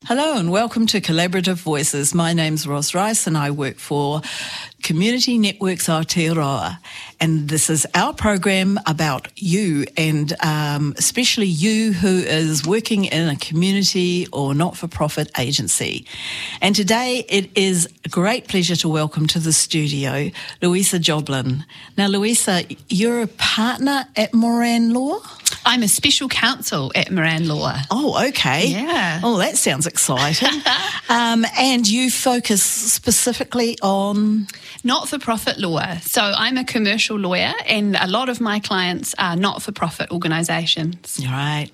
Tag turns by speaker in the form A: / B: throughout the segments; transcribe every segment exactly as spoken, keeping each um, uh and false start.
A: Hello and welcome to Collaborative Voices. My name's Ros Rice and I work for Community Networks Aotearoa. And this is our program about you and um, especially you who is working in a community or not-for-profit agency. And today it is a great pleasure to welcome to the studio Louisa Joblin. Now, Louisa, you're a partner at Moran Law?
B: I'm a special counsel at Moran Law.
A: Oh, okay.
B: Yeah.
A: Oh, that sounds exciting. um, and you focus specifically on...
B: Not-for-profit law. So I'm a commercial lawyer and a lot of my clients are not-for-profit organisations.
A: Right.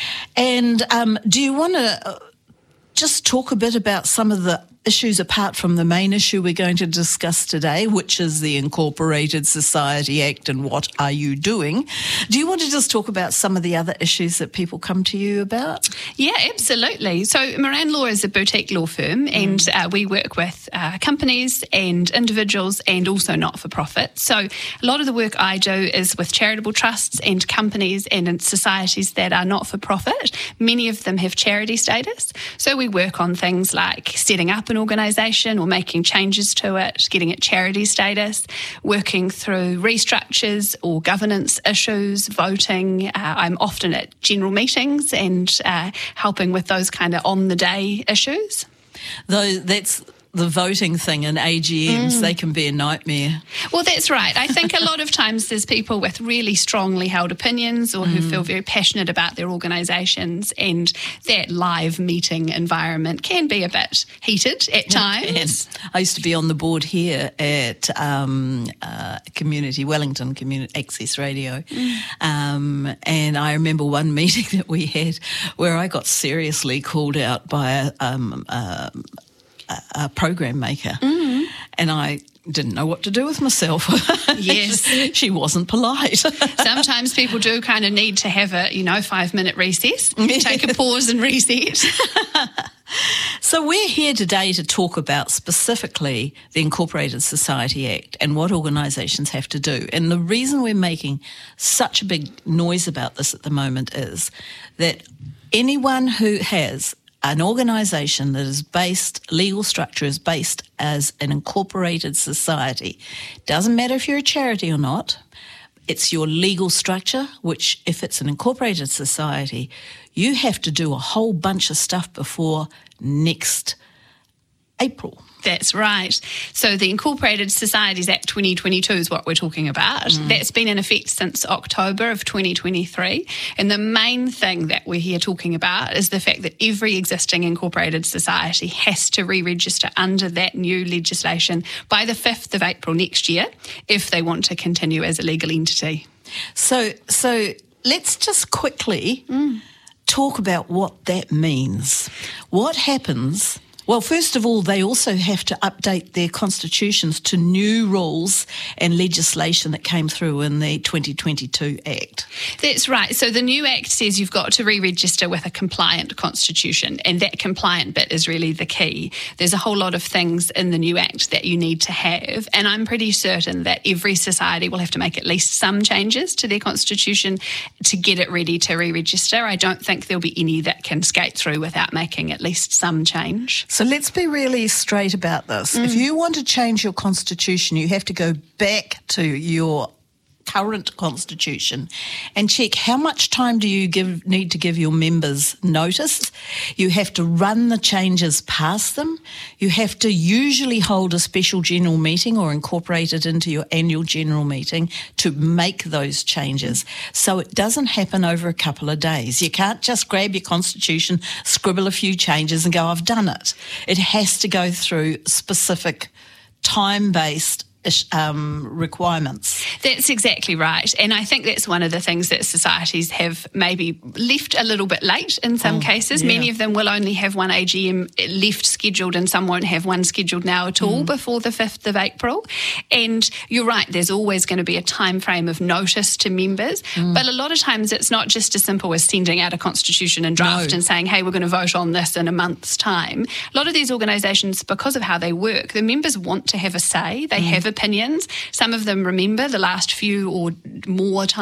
A: And um, do you want to just talk a bit about some of the issues apart from the main issue we're going to discuss today, which is the Incorporated Society Act and what are you doing? Do you want to just talk about some of the other issues that people come to you about?
B: Yeah, absolutely. So Moran Law is a boutique law firm mm. and uh, we work with uh, companies and individuals and also not-for-profit. So a lot of the work I do is with charitable trusts and companies and in societies that are not-for-profit. Many of them have charity status. So we work on things like setting up an organisation or making changes to it, getting it charity status, working through restructures or governance issues, voting. Uh, I'm often at general meetings and uh, helping with those kind of on-the-day issues.
A: Though that's the voting thing in A G Ms, mm. they can be a nightmare.
B: Well, that's right. I think a lot of times there's people with really strongly held opinions or who mm. feel very passionate about their organisations, and that live meeting environment can be a bit heated at times.
A: I used to be on the board here at um, uh, Community, Wellington Community Access Radio, mm. um, and I remember one meeting that we had where I got seriously called out by a um, uh, a program maker, mm. and I didn't know what to do with myself.
B: Yes.
A: She wasn't polite.
B: Sometimes people do kind of need to have a, you know, five-minute recess, take a pause and reset.
A: So we're here today to talk about specifically the Incorporated Society Act and what organisations have to do. And the reason we're making such a big noise about this at the moment is that anyone who has an organisation that is based, legal structure is based as an incorporated society. Doesn't matter if you're a charity or not, it's your legal structure, which if it's an incorporated society, you have to do a whole bunch of stuff before next April.
B: That's right. So the Incorporated Societies Act twenty twenty-two is what we're talking about. Mm. That's been in effect since October of twenty twenty-three. And the main thing that we're here talking about is the fact that every existing incorporated society has to re-register under that new legislation by the fifth of April next year if they want to continue as a legal entity.
A: So, so let's just quickly mm. talk about what that means. What happens... Well, first of all, they also have to update their constitutions to new rules and legislation that came through in the twenty twenty-two Act.
B: That's right. So the new Act says you've got to re-register with a compliant constitution, and that compliant bit is really the key. There's a whole lot of things in the new Act that you need to have, and I'm pretty certain that every society will have to make at least some changes to their constitution to get it ready to re-register. I don't think there'll be any that can skate through without making at least some change.
A: So let's be really straight about this. Mm. If you want to change your constitution, you have to go back to your current constitution and check how much time do you give, need to give your members notice. You have to run the changes past them. You have to usually hold a special general meeting or incorporate it into your annual general meeting to make those changes. So it doesn't happen over a couple of days. You can't just grab your constitution, scribble a few changes and go, I've done it. It has to go through specific time-based Um, requirements.
B: That's exactly right. And I think that's one of the things that societies have maybe left a little bit late in some oh, cases. Yeah. Many of them will only have one A G M left scheduled and some won't have one scheduled now at all mm. before the fifth of April. And you're right, there's always going to be a time frame of notice to members. Mm. But a lot of times it's not just as simple as sending out a constitution and draft no. and saying, hey, we're going to vote on this in a month's time. A lot of these organisations, because of how they work, the members want to have a say. They mm. have opinions. Some of them remember the last few or more times